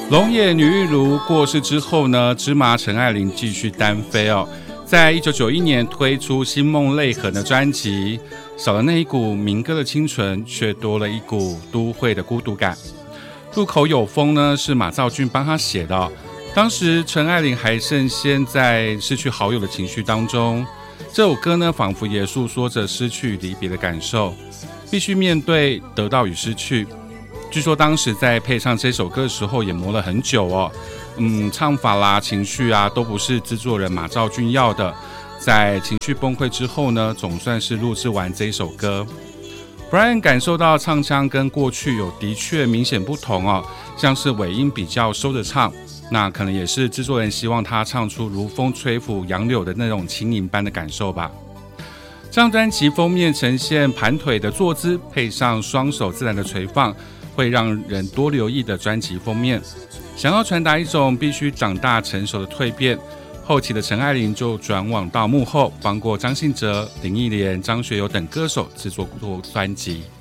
龙野女玉如过世之后呢，芝麻陈爱玲继续单飞哦。在1991年推出《星梦泪痕》的专辑，少了那一股民歌的清纯，却多了一股都会的孤独感。入口有风呢，是马兆骏帮他写的哦。当时陈爱玲还深陷在失去好友的情绪当中，这首歌呢，仿佛也诉说着失去离别的感受，必须面对得到与失去。据说当时在配唱这首歌的时候也磨了很久哦，唱法啦、情绪啊，都不是制作人马兆骏要的。在情绪崩溃之后呢，总算是录制完这一首歌。Brian 感受到唱腔跟过去有的确明显不同哦，像是尾音比较收着唱，那可能也是制作人希望他唱出如风吹拂杨柳的那种轻盈般的感受吧。这张专辑封面呈现盘腿的坐姿，配上双手自然的垂放，会让人多留意的专辑封面，想要传达一种必须长大成熟的蜕变。后期的陈爱玲就转往到幕后，帮过张信哲、林忆莲、张学友等歌手制作过专辑。